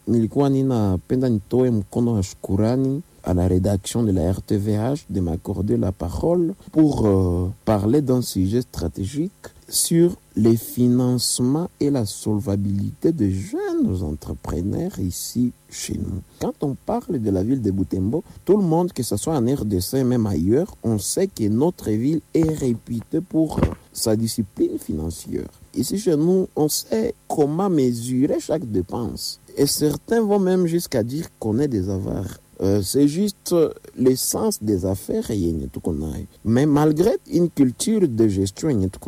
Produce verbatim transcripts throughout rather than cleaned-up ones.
nilikuwa ninapenda nitoe mkono wa shukurani à la rédaction de la R T V H de m'accorder la parole pour euh, parler d'un sujet stratégique sur les financements et la solvabilité de jeunes entrepreneurs ici chez nous. Quand on parle de la ville de Butembo, tout le monde, que ce soit en R D C, même ailleurs, on sait que notre ville est réputée pour sa discipline financière. Ici chez nous, on sait comment mesurer chaque dépense. Et certains vont même jusqu'à dire qu'on est des avares. Euh, c'est juste l'essence des affaires, mais malgré une culture de gestion,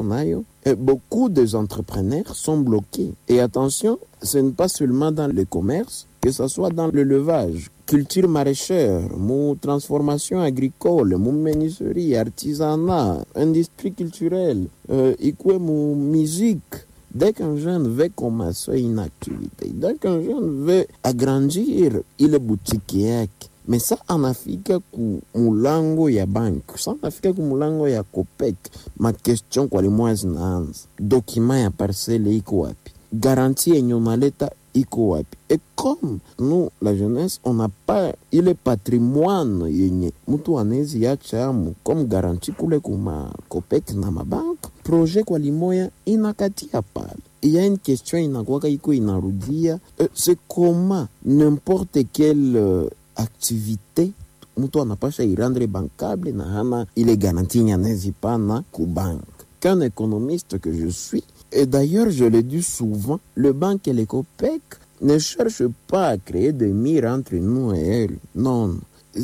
beaucoup des entrepreneurs sont bloqués. Et attention, ce n'est pas seulement dans le commerce, que ce soit dans l'élevage, culture maraîchère, mou transformation agricole, mou menuiserie, artisanat, industrie culturelle, euh, mou musique. Dès qu'un jeune veut commencer une activité, dès qu'un jeune veut agrandir, il est boutiquier. Mais ça en Afrique, ku mulango ya bank, ça en Afrique ku mulango ya Copec. Ma question kwa limwa zinaanza. Document ya parcelle iko wapi? Garantie yenye unaleta iko wapi? Et comme nous, la jeunesse, on n'a pas ile patrimoine yenye mtu anezi ya chamu comme garantie kule kuma Copec na mabank, projet kwa limoya inakatia pale. Il y a une question inakuwaka iko inarudia, euh, c'est comment n'importe quelle euh, activité mtu anapasha irendre bankable na hana ile garantie nyanezi pana ku bank. Qu'un économiste que je suis, et d'ailleurs je le dis souvent, le banque et les Copec ne cherchent pas à créer des murs entre nous et elles. Non,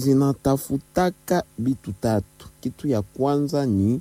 zinatafutaka bitu tatu. Kitu ya kwanza ni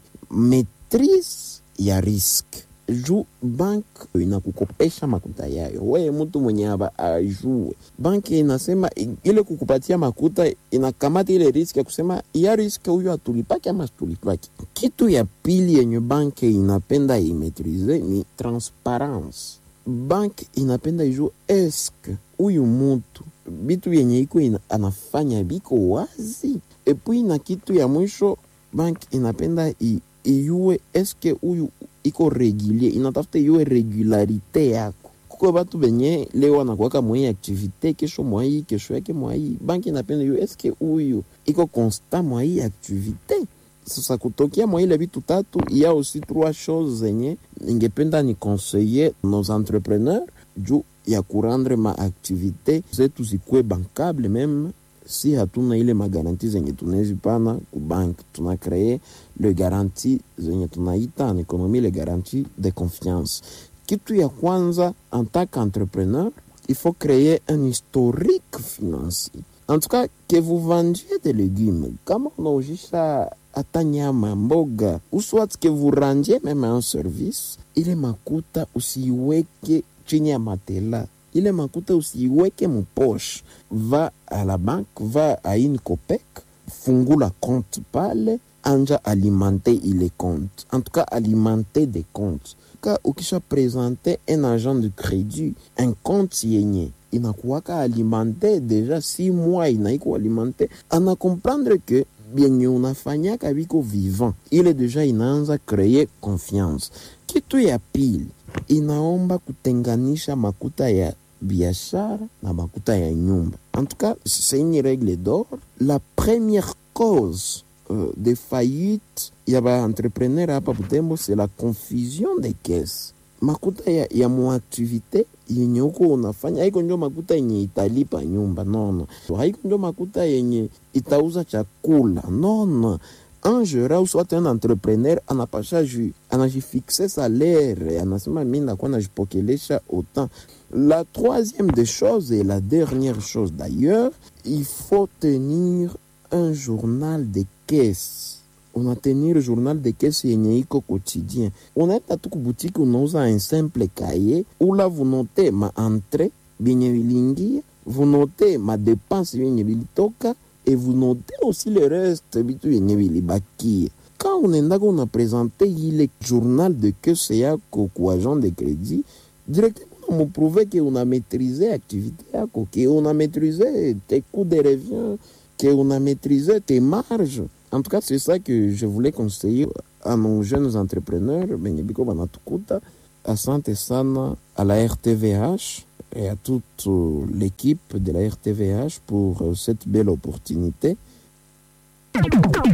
maîtrise ya risque. Ju bank inakukopesha makuta yayo. Wewe mtu mwenye haba ajue. Banki inasema ile kukupatia makuta inakamata ile risk ya kusema ya risk huyo atulipaki ama atulipaki. Kitu ya pili yenye banki inapenda imetrize ni transparence. Bank inapenda ijue eske huyu mtu bitu yenye iko ina, anafanya biko wazi. E puis na kitu ya mwisho bank inapenda i, ijue eske huyu iko régulier, inatafuta iwe regularité yako. Kuko batu benye leo anakuwaka mwa activité, kesho mwa hii, kesho yake mwa hii. Banki inapenda yo eske huyu iko constant mwa hii activité. Sasa kutokea mwa ile vitu tatu, il y a aussi trois choses zenye ningependa ni conseiller nos entrepreneurs juu ya kurendre ma activité zetu zikuwe bankable même si hatuna ile magaranti zenye tunezi pana ku bank. Tuna créer le garantie zenye tunaita en économie le garantie de confiance. Kitu ya kwanza en tant qu'entrepreneur, il faut créer un historique financier. En tout cas, que vous vendiez des légumes, kama unaujisha hata nyama, mboga, ou soit que vous rendiez même un service, ile makuta usiweke chini ya matela. Ile makuta usiweke mpoche. Va à la banque, va à une Copec, fungula compte pale, anja alimenter ile compte. En tout cas, alimenter des comptes. Ka ukisha présenter un agent de crédit, un compte yenye inakuwaka alimenter déjà six mois inaiko alimenter, ana comprendre que bien unafanyaka biko vivant. Ile déjà inaanza créer confiance. Kitu ya pili, inaomba kutenganisha makuta ya biashara na makuta ya nyumba. En tout cas, c'est une règle d'or. La première cause euh, de faillite ya ba entrepreneur hapa Butembo, c'est la confusion des caisses. Makuta ya, ya mu activité yenye uko unafanya haiko ndio makuta yenye italipa nyumba, no no. Haiko ndio makuta yenye itauza chakula, no no. Un gérant ou soit un entrepreneur anapasha ju anajifixe salaire, anasema mimi nakuwa najipokelesha autant. La troisième des choses et la dernière chose d'ailleurs, il faut tenir un journal de caisse. On a tenir journal de caisse yenye iko quotidien. On est à toute boutique, on a un simple cahier où là vous notez ma entrée, binye bilingi, vous notez ma dépense binye bilitoka, et vous notez aussi le reste bitu yenye bilibaki. Quand on est on a présenté le journal de caisse yako kwa agent de crédit, directement on prouve qu'on a maîtrisé l'activité yako, qu'on a maîtrisé tes coûts de revient, qu'on a maîtrisé tes marges. En tout cas, c'est ça que je voulais conseiller à nos jeunes entrepreneurs. Benyebiko banatukuta, asante sana à la R T V H et à toute l'équipe de la R T V H pour cette belle opportunité.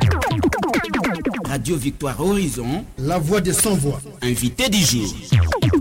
Radio Victoire Horizon, la voix des sans-voix. Invité du jour.